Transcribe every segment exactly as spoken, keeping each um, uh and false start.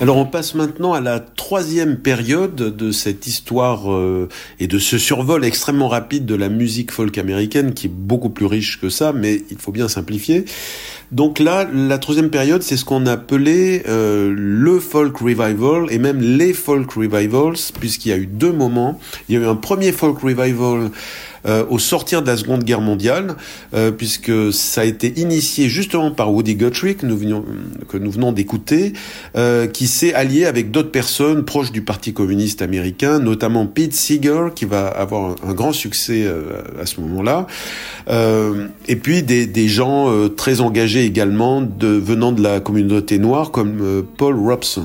Alors on passe maintenant à la troisième période de cette histoire euh, et de ce survol extrêmement rapide de la musique folk américaine qui est beaucoup plus riche que ça, mais il faut bien simplifier. Donc là, la troisième période, c'est ce qu'on appelait euh, le folk revival et même les folk revivals, puisqu'il y a eu deux moments. Il y a eu un premier folk revival Euh, au sortir de la Seconde Guerre mondiale, euh, puisque ça a été initié justement par Woody Guthrie, que nous, venions, que nous venons d'écouter, euh, qui s'est allié avec d'autres personnes proches du Parti communiste américain, notamment Pete Seeger, qui va avoir un, un grand succès euh, à ce moment-là, euh, et puis des, des gens euh, très engagés également de, venant de la communauté noire, comme euh, Paul Robeson.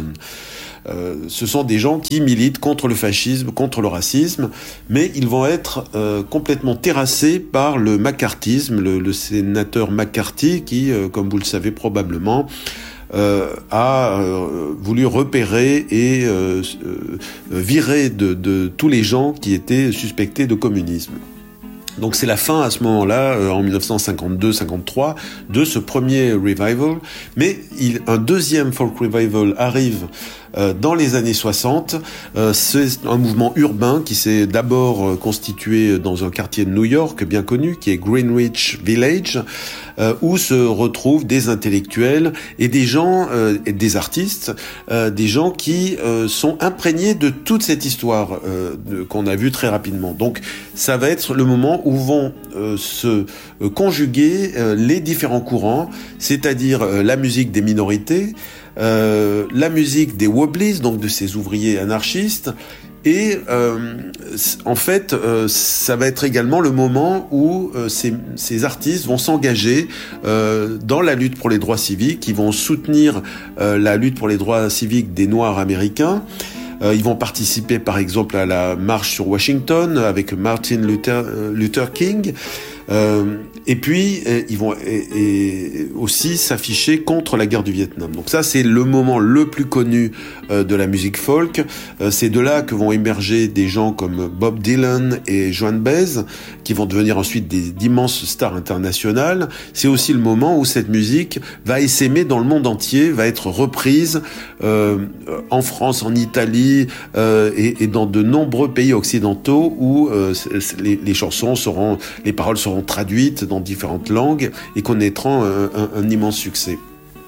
Euh, ce sont des gens qui militent contre le fascisme, contre le racisme, mais ils vont être euh, complètement terrassés par le McCarthyisme, le, le sénateur McCarthy qui, euh, comme vous le savez probablement, euh, a euh, voulu repérer et euh, euh, virer de, de tous les gens qui étaient suspectés de communisme. Donc c'est la fin à ce moment-là, euh, en dix-neuf cent cinquante-deux cinquante-trois, de ce premier revival. Mais il, un deuxième folk revival arrive euh, dans les années soixante. Euh, c'est un mouvement urbain qui s'est d'abord euh, constitué dans un quartier de New York bien connu, qui est Greenwich Village, euh, où se retrouvent des intellectuels et des gens, euh, et des artistes, euh, des gens qui euh, sont imprégnés de toute cette histoire euh, de, qu'on a vue très rapidement. Donc ça va être le moment où vont euh, se euh, conjuguer euh, les différents courants, c'est-à-dire euh, la musique des minorités, euh, la musique des Wobblies, donc de ces ouvriers anarchistes, et euh, en fait, euh, ça va être également le moment où euh, ces, ces artistes vont s'engager euh, dans la lutte pour les droits civiques, qui vont soutenir euh, la lutte pour les droits civiques des Noirs américains. Euh, ils vont participer par exemple à la marche sur Washington avec Martin Luther, euh, Luther King. Euh, et puis euh, ils vont et, et aussi s'afficher contre la guerre du Vietnam. Donc ça c'est le moment le plus connu euh, de la musique folk. Euh, c'est de là que vont émerger des gens comme Bob Dylan et Joan Baez, qui vont devenir ensuite des d'immenses stars internationales. C'est aussi le moment où cette musique va essaimer dans le monde entier, va être reprise euh, en France, en Italie euh, et, et dans de nombreux pays occidentaux où euh, les, les chansons seront, les paroles seront traduites dans différentes langues et connaîtront un, un, un immense succès.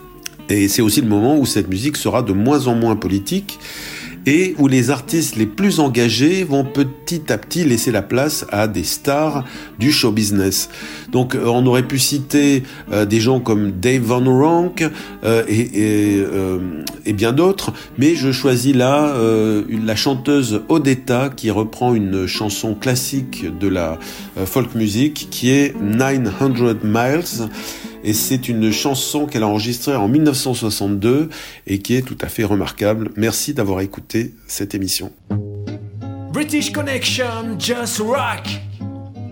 Et c'est aussi le moment où cette musique sera de moins en moins politique et où les artistes les plus engagés vont petit à petit laisser la place à des stars du show business. Donc euh, on aurait pu citer euh, des gens comme Dave Van Ronk euh, et, et, euh, et bien d'autres, mais je choisis là euh, une, la chanteuse Odetta qui reprend une chanson classique de la euh, folk music qui est nine hundred miles. Et c'est une chanson qu'elle a enregistrée en dix-neuf cent soixante-deux et qui est tout à fait remarquable. Merci d'avoir écouté cette émission. British Connection, just rock.